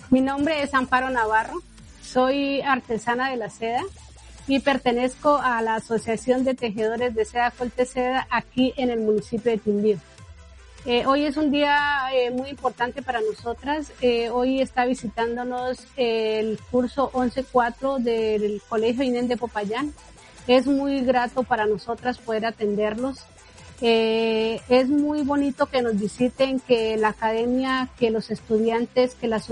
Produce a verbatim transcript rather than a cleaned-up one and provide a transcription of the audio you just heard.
Mi nombre es Amparo Navarro, soy artesana de la seda y pertenezco a la Asociación de Tejedores de Seda Colteseda aquí en el municipio de Quindío. Eh, hoy es un día eh, muy importante para nosotras. Eh, hoy está visitándonos el curso once cuatro del Colegio Inés de Popayán. Es muy grato para nosotras poder atenderlos. Eh, es muy bonito que nos visiten, que la academia, que los estudiantes, que las